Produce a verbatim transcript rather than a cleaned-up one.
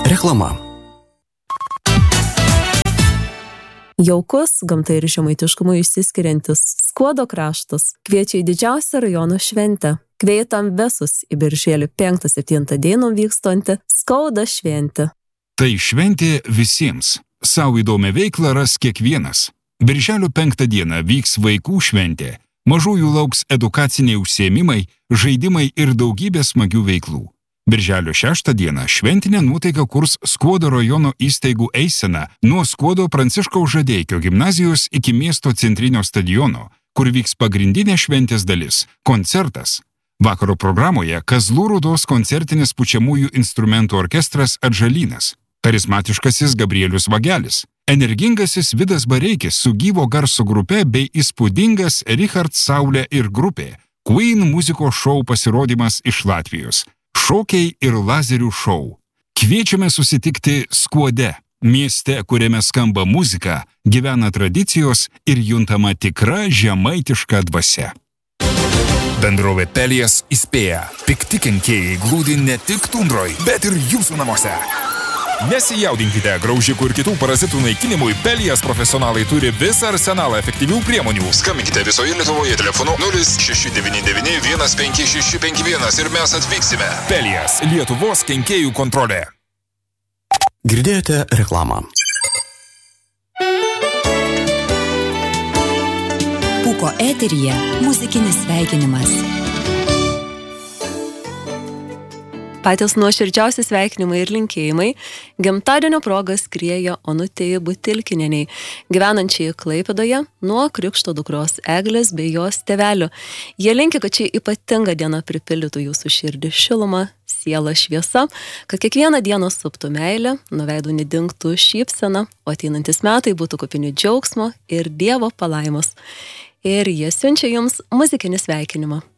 Reklama. Jaukus, gamta ir žemaitiškumu išsiskiriantis Skuodo kraštas kviečia į didžiausią rajono šventę. Kvietam visus į birželio penktą septintą dieną vykstantį Skauda šventę. Tai šventė visiems. Sau įdomią veiklą ras kiekvienas. Birželio penktą dieną vyks vaikų šventė. Mažųjų lauks edukaciniai užsiėmimai, žaidimai ir daugybė smagių veiklų. Birželio šeštą dieną šventinę nuotaiką kurs Skuodo rajono įstaigų eisena nuo Skuodo Pranciškaus Žadeikio gimnazijos iki miesto centrinio stadiono, kur vyks pagrindinė šventės dalis – koncertas. Vakaro programoje Kazlų Rūdos koncertinis pučiamųjų instrumentų orkestras Atžalynas, charizmatiškasis Gabrielius Vagelis, energingasis Vidas Bareikis su gyvo garso grupe bei įspūdingas Richard Saulė ir grupė, Queen muzikos šou pasirodymas iš Latvijos. Šokiai ir lazerių šou. Kviečiame susitikti Skuode, mieste, kuriame skamba muzika, gyvena tradicijos ir juntama tikra žemaitiška dvasia. Bendrovė Pelijas įspėja, pikti kenkėjai glūdi ne tik tundroj, bet ir jūsų namuose. Nesijaudinkite, graužikų ir kitų parazitų naikinimui Pelijas profesionalai turi visą arsenalą efektyvių priemonių. Skambinkite visoje Lietuvoje telefonu nulis šeši devyni devyni vienas penki šeši penki vienas ir mes atvyksime. Pelijas – Lietuvos kenkėjų kontrolė. Girdėjote reklamą. Pūko eteryje muzikinis sveikinimas. Patys nuoširdžiausi sveikinimai ir linkėjimai gimtadienio proga skriejo Onutei Butilkinienei, gyvenančiai Klaipėdoje nuo krikšto dukros Eglės bei jos tėvelių. Jie linki, kad ši ypatinga diena pripildytų jūsų širdį šilumą, sielą šviesa, kad kiekvieną dieną suptų meilę, nuo veidų nedingtų šypsena, o ateinantis metai būtų kupini džiaugsmo ir Dievo palaimos. Ir jie siunčia jums muzikinį sveikinimą.